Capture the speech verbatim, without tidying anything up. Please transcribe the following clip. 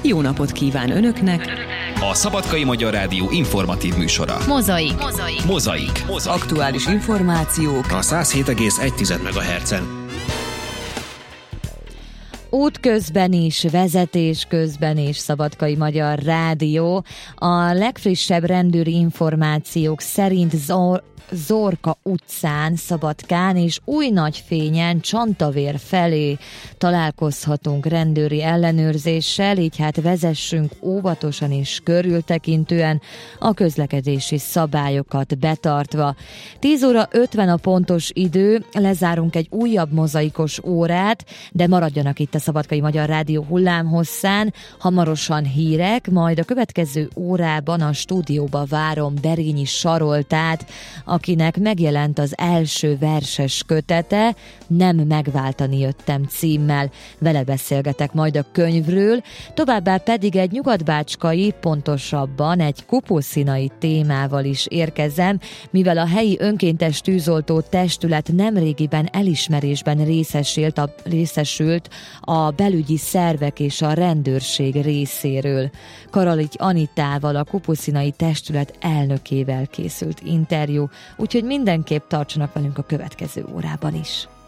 jó napot kíván Önöknek! A Szabadkai Magyar Rádió informatív műsora. Mozaik. Mozaik. Mozaik. Mozaik. Aktuális információk A száz hét egész egy megahertzen. Útközben is, vezetés közben is, Szabadkai Magyar Rádió. A legfrissebb rendőri információk szerint Zor- Zorka utcán, Szabadkán és Újnagyfényen, Csantavér felé találkozhatunk rendőri ellenőrzéssel, így hát vezessünk óvatosan és körültekintően, a közlekedési szabályokat betartva. tíz óra ötven a pontos idő, lezárunk egy újabb mozaikos órát, de maradjanak itt a Szabadkai Magyar Rádió hullámhosszán, hamarosan hírek, majd a következő órában a stúdióba várom Berényi Saroltát, akinek megjelent az első verses kötete, Nem megváltani jöttem címmel. Vele beszélgetek majd a könyvről, továbbá pedig egy nyugatbácskai, pontosabban egy kupuszinai témával is érkezem, mivel a helyi önkéntes tűzoltó testület nemrégiben elismerésben részesült a, részesült a belügyi szervek és a rendőrség részéről. Karalics Anitával, a kupuszinai testület elnökével készült interjú, úgyhogy mindenképp tartsanak velünk a következő órában is.